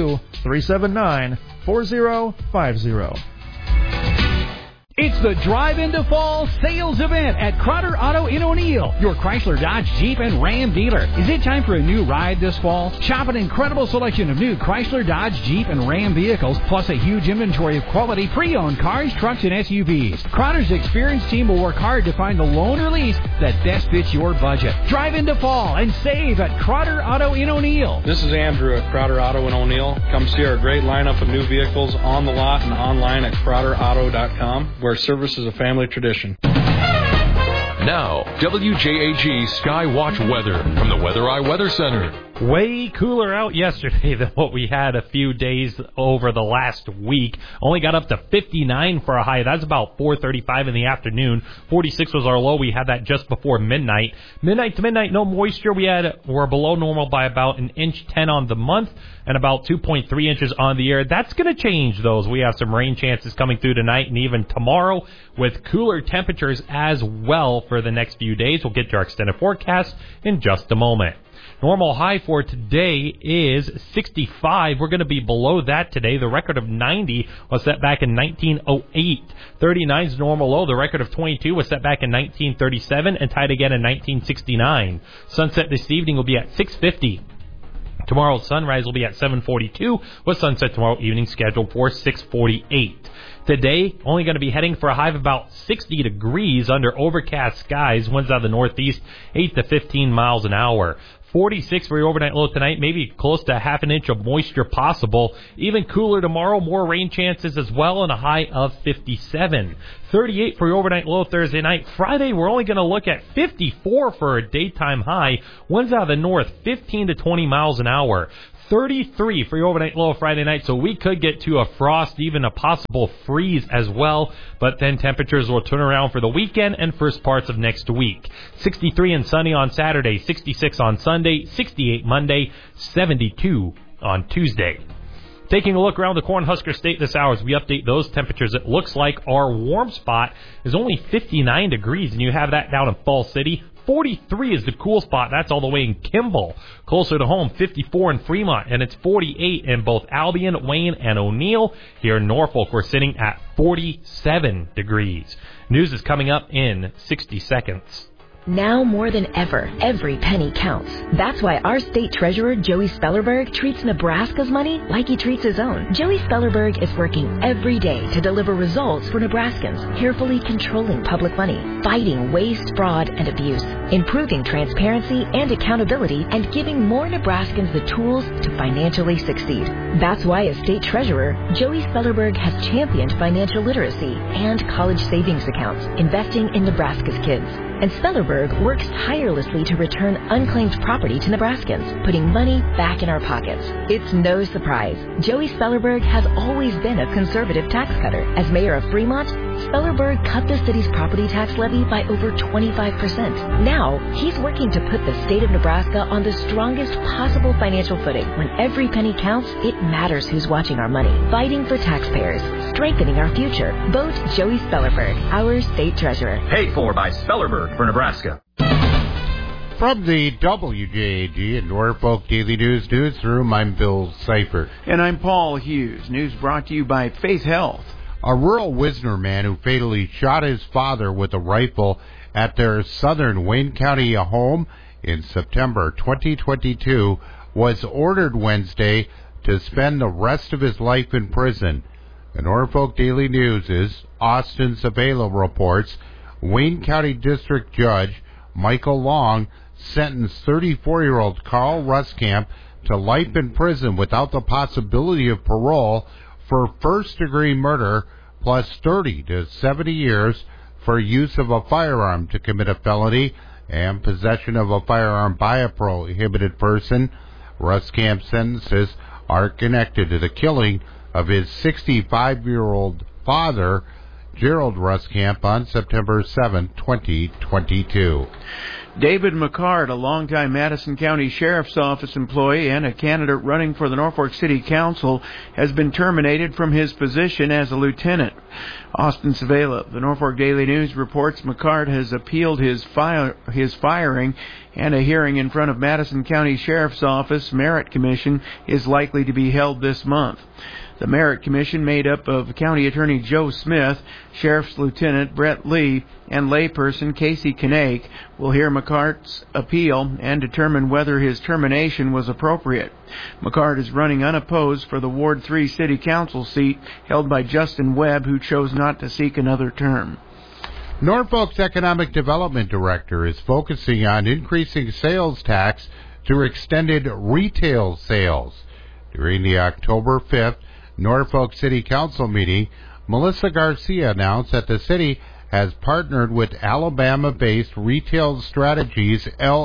402-379-4050. It's the Drive Into Fall sales event at Crotter Auto in O'Neill, your Chrysler, Dodge, Jeep, and Ram dealer. Is it time for a new ride this fall? Shop an incredible selection of new Chrysler, Dodge, Jeep, and Ram vehicles, plus a huge inventory of quality pre-owned cars, trucks, and SUVs. Crotter's experienced team will work hard to find the loan or lease that best fits your budget. Drive into fall and save at Crotter Auto in O'Neill. This is Andrew at Crotter Auto in O'Neill. Come see our great lineup of new vehicles on the lot and online at CrotterAuto.com. Where service is a family tradition. Now, WJAG Skywatch weather from the Weather Eye Weather Center. Way cooler out yesterday than what we had a few days over the last week. Only got up to 59 for a high. That's about 4:35 in the afternoon. 46 was our low. We had that just before midnight. Midnight to midnight, no moisture. We're below normal by about 1.10 inches on the month and about 2.3 inches on the year. That's going to change those. We have some rain chances coming through tonight and even tomorrow with cooler temperatures as well for the next few days. We'll get to our extended forecast in just a moment. Normal high for today is 65. We're going to be below that today. The record of 90 was set back in 1908. 39 is normal low. The record of 22 was set back in 1937 and tied again in 1969. Sunset this evening will be at 6:50. Tomorrow's sunrise will be at 7:42, with sunset tomorrow evening scheduled for 6:48. Today, only going to be heading for a high of about 60 degrees under overcast skies. Winds out of the northeast, 8 to 15 miles an hour. 46 for your overnight low tonight, maybe close to half an inch of moisture possible. Even cooler tomorrow, more rain chances as well, and a high of 57. 38 for your overnight low Thursday night. Friday, we're only going to look at 54 for a daytime high. Winds out of the north, 15 to 20 miles an hour. 33 for your overnight low Friday night, so we could get to a frost, even a possible freeze as well, but then temperatures will turn around for the weekend and first parts of next week. 63 and sunny on Saturday, 66 on Sunday, 68 Monday, 72 on Tuesday. Taking a look around the Cornhusker State this hour as we update those temperatures, it looks like our warm spot is only 59 degrees, and you have that down in Falls City. 43 is the cool spot. That's all the way in Kimball. Closer to home, 54 in Fremont, and it's 48 in both Albion, Wayne, and O'Neill. Here in Norfolk, we're sitting at 47 degrees. News is coming up in 60 seconds. Now more than ever, every penny counts. That's why our state treasurer, Joey Spellerberg, treats Nebraska's money like he treats his own. Joey Spellerberg is working every day to deliver results for Nebraskans, carefully controlling public money, fighting waste, fraud, and abuse, improving transparency and accountability, and giving more Nebraskans the tools to financially succeed. That's why as state treasurer, Joey Spellerberg has championed financial literacy and college savings accounts, investing in Nebraska's kids. And Spellerberg works tirelessly to return unclaimed property to Nebraskans, putting money back in our pockets. It's no surprise. Joey Spellerberg has always been a conservative tax cutter. As mayor of Fremont, Spellerberg cut the city's property tax levy by over 25%. Now, he's working to put the state of Nebraska on the strongest possible financial footing. When every penny counts, it matters who's watching our money. Fighting for taxpayers, strengthening our future. Vote Joey Spellerberg, our state treasurer. Paid for by Spellerberg for Nebraska. From the WJAG and Norfolk Daily News Newsroom, I'm Bill Seifert. And I'm Paul Hughes. News brought to you by Faith Health. A rural Wisner man who fatally shot his father with a rifle at their southern Wayne County home in September 2022 was ordered Wednesday to spend the rest of his life in prison. The Norfolk Daily News' Austin Sabela reports Wayne County District Judge Michael Long sentenced 34-year-old Carl Ruskamp to life in prison without the possibility of parole for first-degree murder, plus 30 to 70 years for use of a firearm to commit a felony and possession of a firearm by a prohibited person. Ruskamp's sentences are connected to the killing of his 65-year-old father, Gerald Ruskamp, on September 7, 2022. David McCart, a longtime Madison County Sheriff's Office employee and a candidate running for the Norfolk City Council, has been terminated from his position as a lieutenant. Austin Sabela, the Norfolk Daily News, reports McCart has appealed his firing, and a hearing in front of Madison County Sheriff's Office Merit Commission is likely to be held this month. The Merit Commission, made up of County Attorney Joe Smith, Sheriff's Lieutenant Brett Lee, and layperson Casey Knake, will hear McCart's appeal and determine whether his termination was appropriate. McCart is running unopposed for the Ward 3 City Council seat held by Justin Webb, who chose not to seek another term. Norfolk's Economic Development Director is focusing on increasing sales tax through extended retail sales. During the October 5th Norfolk City Council meeting, Melissa Garcia announced that the city has partnered with Alabama-based Retail Strategies,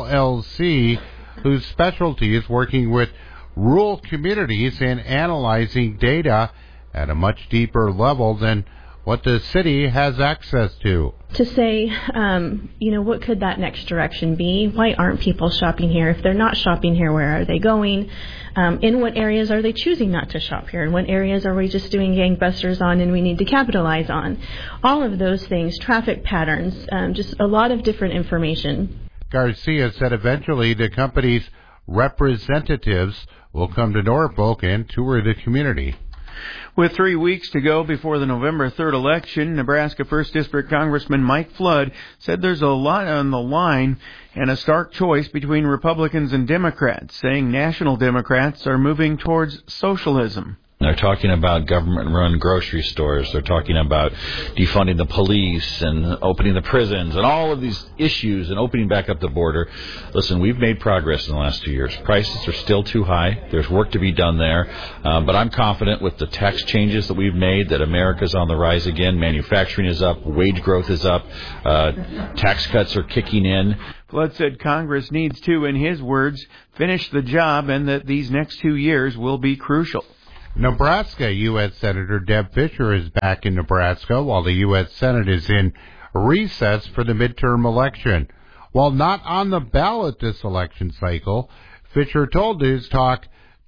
LLC, whose specialty is working with rural communities and analyzing data at a much deeper level than what the city has access to. To say, what could that next direction be? Why aren't people shopping here? If they're not shopping here, where are they going? In what areas are they choosing not to shop here? And what areas are we just doing gangbusters on and we need to capitalize on? All of those things, traffic patterns, just a lot of different information. Garcia said eventually the company's representatives will come to Norfolk and tour the community. With 3 weeks to go before the November 3rd election, Nebraska 1st District Congressman Mike Flood said there's a lot on the line and a stark choice between Republicans and Democrats, saying national Democrats are moving towards socialism. They're talking about government-run grocery stores. They're talking about defunding the police and opening the prisons and all of these issues and opening back up the border. Listen, we've made progress in the last 2 years. Prices are still too high. There's work to be done there. But I'm confident with the tax changes that we've made that America's on the rise again. Manufacturing is up. Wage growth is up. Tax cuts are kicking in. Flood said Congress needs to, in his words, finish the job and that these next 2 years will be crucial. Nebraska U.S. Senator Deb Fischer is back in Nebraska while the U.S. Senate is in recess for the midterm election. While not on the ballot this election cycle, Fischer told News Talk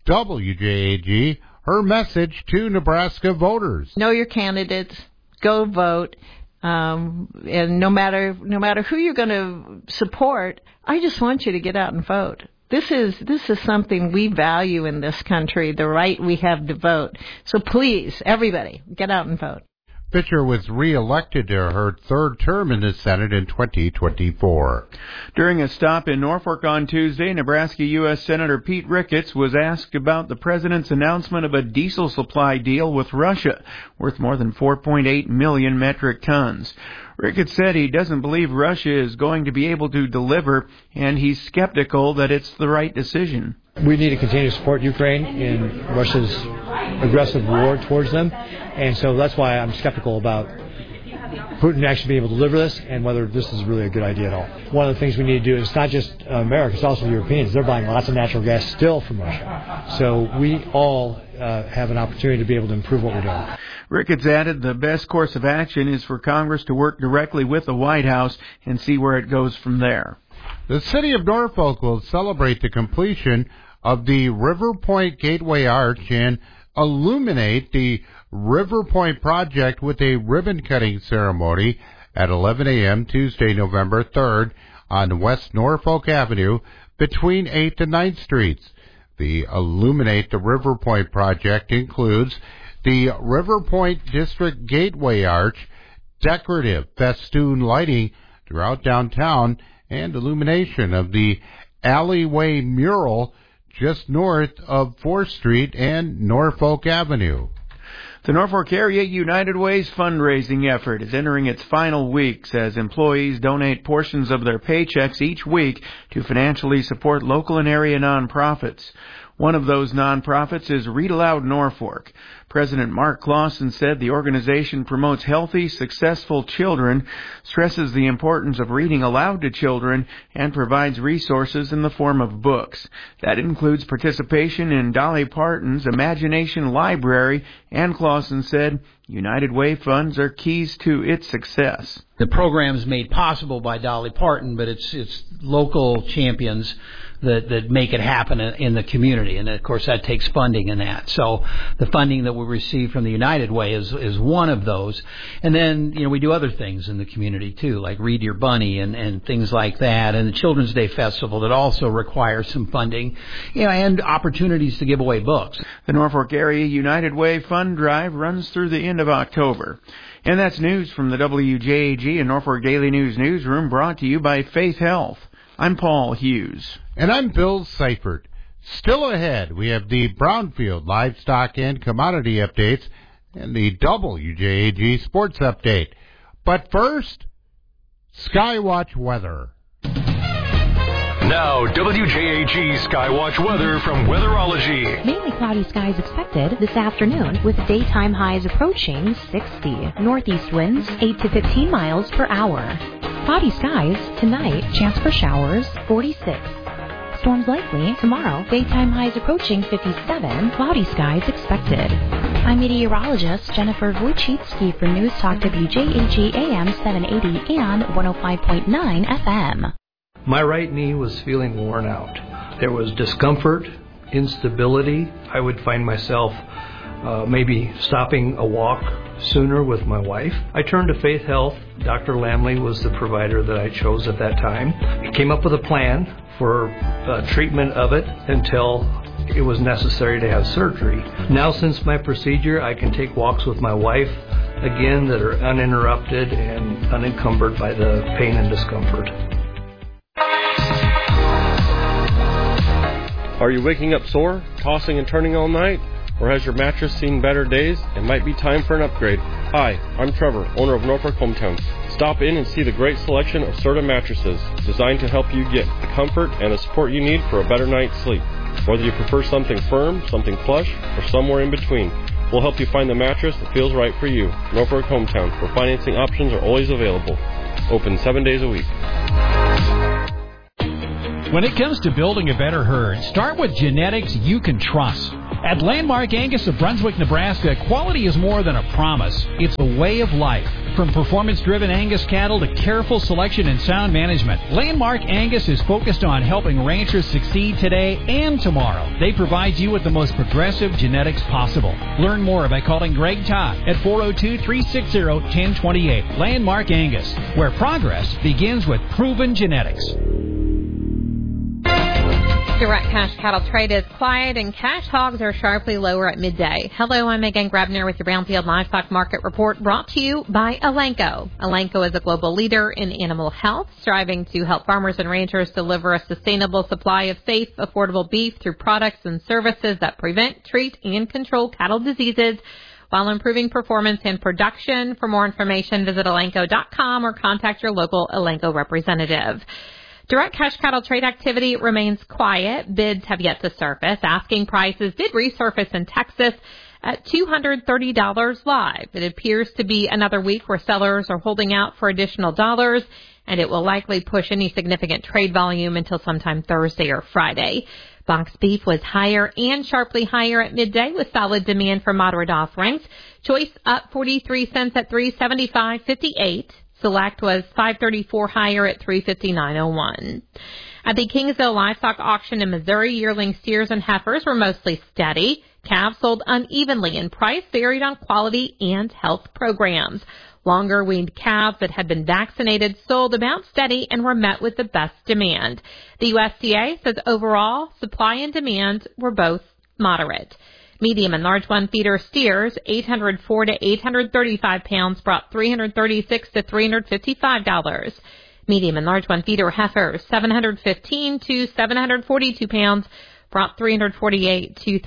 WJAG her message to Nebraska voters. Know your candidates, go vote, and no matter who you're going to support, I just want you to get out and vote. This is something we value in this country, the right we have to vote. So please, everybody, get out and vote. Fischer was re-elected to her third term in the Senate in 2024. During a stop in Norfolk on Tuesday, Nebraska U.S. Senator Pete Ricketts was asked about the president's announcement of a diesel supply deal with Russia, worth more than 4.8 million metric tons. Ricketts said he doesn't believe Russia is going to be able to deliver, and he's skeptical that it's the right decision. We need to continue to support Ukraine in Russia's aggressive war towards them, and so that's why I'm skeptical about Putin actually being able to deliver this and whether this is really a good idea at all. One of the things we need to do is not just America, it's also the Europeans. They're buying lots of natural gas still from Russia. So we all have an opportunity to be able to improve what we're doing. Ricketts added the best course of action is for Congress to work directly with the White House and see where it goes from there. The city of Norfolk will celebrate the completion of the River Point Gateway Arch and illuminate the River Point project with a ribbon-cutting ceremony at 11 a.m. Tuesday, November 3rd on West Norfolk Avenue between 8th and 9th Streets. The Illuminate the River Point project includes the River Point District Gateway Arch, decorative festoon lighting throughout downtown, and illumination of the alleyway mural just north of 4th Street and Norfolk Avenue. The Norfolk Area United Way's fundraising effort is entering its final weeks as employees donate portions of their paychecks each week to financially support local and area nonprofits. One of those nonprofits is Read Aloud Norfolk. President Mark Clausen said the organization promotes healthy, successful children, stresses the importance of reading aloud to children, and provides resources in the form of books. That includes participation in Dolly Parton's Imagination Library, and Clausen said United Way funds are keys to its success. The program is made possible by Dolly Parton, but it's local champions that make it happen in the community, and of course that takes funding in that. So the funding that we receive from the United Way is one of those, and then we do other things in the community too, like Read Your Bunny and things like that, and the Children's Day Festival that also requires some funding, and opportunities to give away books. The Norfolk Area United Way Fund Drive runs through the end of October. And that's news from the WJAG and Norfolk Daily News newsroom, brought to you by Faith Health. I'm Paul Hughes. And I'm Bill Seifert. Still ahead, we have the Brownfield livestock and commodity updates and the WJAG sports update. But first, Skywatch weather. Now, WJAG Skywatch weather from Weatherology. Mainly cloudy skies expected this afternoon with daytime highs approaching 60. Northeast winds 8 to 15 miles per hour. Cloudy skies tonight, chance for showers 46. Storms likely tomorrow, daytime highs approaching 57. Cloudy skies expected. I'm meteorologist Jennifer Wojcicki for News Talk WJAG AM 780 and 105.9 FM. My right knee was feeling worn out. There was discomfort, instability. I would find myself maybe stopping a walk sooner with my wife. I turned to Faith Health. Dr. Lamley was the provider that I chose at that time. He came up with a plan for treatment of it until it was necessary to have surgery. Now, since my procedure, I can take walks with my wife, again, that are uninterrupted and unencumbered by the pain and discomfort. Are you waking up sore, tossing and turning all night? Or has your mattress seen better days? It might be time for an upgrade. Hi, I'm Trevor, owner of Norfolk Hometown. Stop in and see the great selection of Serta mattresses designed to help you get the comfort and the support you need for a better night's sleep. Whether you prefer something firm, something plush, or somewhere in between, we'll help you find the mattress that feels right for you. Norfolk Hometown, where financing options are always available. Open 7 days a week. When it comes to building a better herd, start with genetics you can trust. At Landmark Angus of Brunswick, Nebraska, quality is more than a promise. It's a way of life. From performance-driven Angus cattle to careful selection and sound management, Landmark Angus is focused on helping ranchers succeed today and tomorrow. They provide you with the most progressive genetics possible. Learn more by calling Greg Todd at 402-360-1028. Landmark Angus, where progress begins with proven genetics. Direct cash cattle trade is quiet and cash hogs are sharply lower at midday. Hello, I'm Megan Grabner with your Brownfield Livestock Market Report, brought to you by Elanco. Elanco is a global leader in animal health, striving to help farmers and ranchers deliver a sustainable supply of safe, affordable beef through products and services that prevent, treat, and control cattle diseases while improving performance and production. For more information, visit Elanco.com or contact your local Elanco representative. Direct cash cattle trade activity remains quiet. Bids have yet to surface. Asking prices did resurface in Texas at $230 live. It appears to be another week where sellers are holding out for additional dollars, and it will likely push any significant trade volume until sometime Thursday or Friday. Box beef was higher and sharply higher at midday with solid demand for moderate offerings. Choice up 43 cents at $375.58. Select was $5.34 higher at $359.01. At the Kingsville Livestock Auction in Missouri, yearling steers and heifers were mostly steady. Calves sold unevenly and price varied on quality and health programs. Longer weaned calves that had been vaccinated sold about steady and were met with the best demand. The USDA says overall supply and demand were both moderate. Medium and large one feeder steers, 804 to 835 pounds, brought $336 to $355. Medium and large one feeder heifers, 715 to 742 pounds, brought $348 to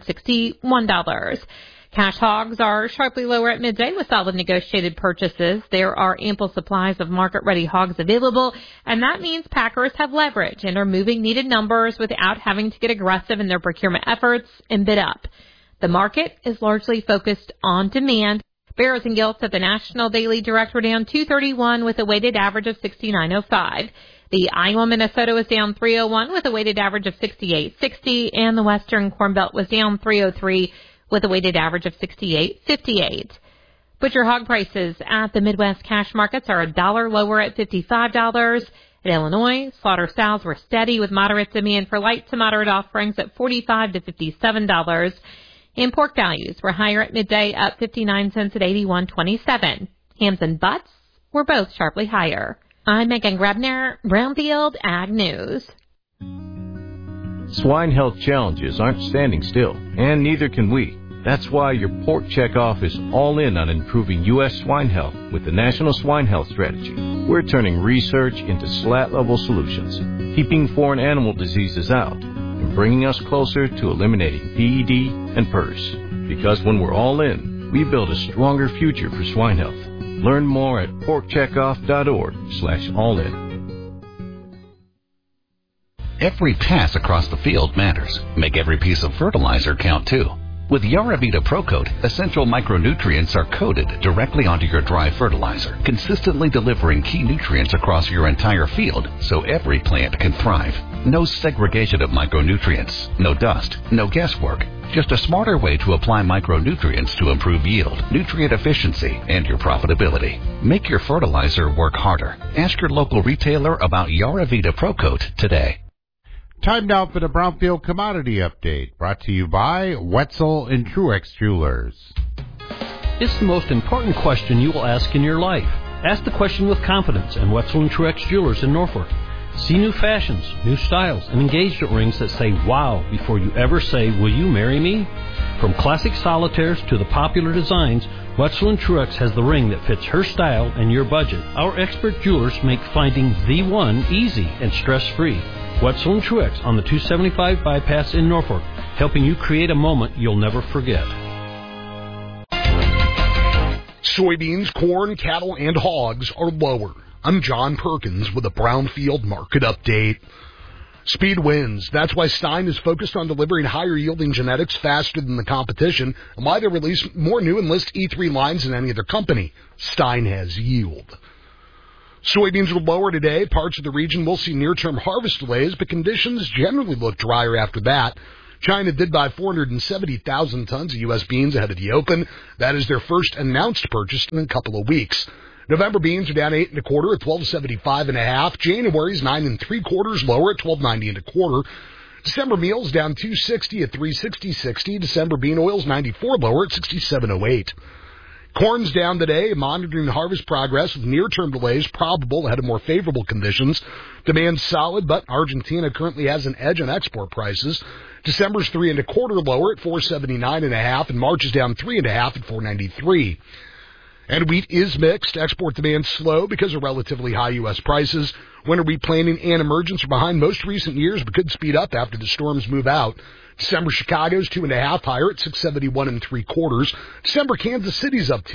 $361. Cash hogs are sharply lower at midday with solid negotiated purchases. There are ample supplies of market-ready hogs available, and that means packers have leverage and are moving needed numbers without having to get aggressive in their procurement efforts and bid up. The market is largely focused on demand. Barrows and Gilts at the National Daily Direct were down 231 with a weighted average of 69.05. The Iowa Minnesota was down 301 with a weighted average of 68.60, and the Western Corn Belt was down 303 with a weighted average of 68.58. Butcher hog prices at the Midwest cash markets are $1 lower at $55. In Illinois, slaughter sows were steady with moderate demand for light to moderate offerings at $45 to $57. And pork values were higher at midday, up 59 cents at $81.27. Hams and butts were both sharply higher. I'm Megan Grabner, Brownfield Ag News. Swine health challenges aren't standing still, and neither can we. That's why your Pork Checkoff is all in on improving U.S. swine health with the National Swine Health Strategy. We're turning research into slat-level solutions, keeping foreign animal diseases out, and bringing us closer to eliminating PED and PRRS. Because when we're all in, we build a stronger future for swine health. Learn more at porkcheckoff.org/allin. Every pass across the field matters. Make every piece of fertilizer count too. With Yaravita ProCoat, essential micronutrients are coated directly onto your dry fertilizer, consistently delivering key nutrients across your entire field so every plant can thrive. No segregation of micronutrients, no dust, no guesswork. Just a smarter way to apply micronutrients to improve yield, nutrient efficiency, and your profitability. Make your fertilizer work harder. Ask your local retailer about Yaravita ProCoat today. Time now for the Brownfield Commodity Update, brought to you by Wetzel and Truex Jewelers. It's the most important question you will ask in your life. Ask the question with confidence and Wetzel and Truex Jewelers in Norfolk. See new fashions, new styles, and engagement rings that say wow before you ever say, will you marry me? From classic solitaires to the popular designs, Wetzel & Truex has the ring that fits her style and your budget. Our expert jewelers make finding the one easy and stress-free. Wetzel & Truex on the 275 bypass in Norfolk, helping you create a moment you'll never forget. Soybeans, corn, cattle, and hogs are lower. I'm John Perkins with a Brownfield Market Update. Speed wins. That's why Stein is focused on delivering higher-yielding genetics faster than the competition and why they release more new Enlist E3 lines than any other company. Stein has yield. Soybeans were lower today. Parts of the region will see near-term harvest delays, but conditions generally look drier after that. China did buy 470,000 tons of U.S. beans ahead of the open. That is their first announced purchase in a couple of weeks. November beans are down 8 1/4 at 12.75 1/2. January's 9 3/4 lower at 12.90 1/4. December meals down 2.60 at 3.60. December bean oils 94 lower at 67.08. Corn's down today, monitoring harvest progress with near-term delays probable ahead of more favorable conditions. Demand's solid, but Argentina currently has an edge on export prices. December's 3 1/4 lower at 4.79 1/2, and March is down 3 1/2 at 4.93. And wheat is mixed. Export demand slow because of relatively high U.S. prices. Winter wheat planting and emergence are behind most recent years, but could speed up after the storms move out. December Chicago's 2 1/2 higher at 6.71 3/4. December Kansas City's up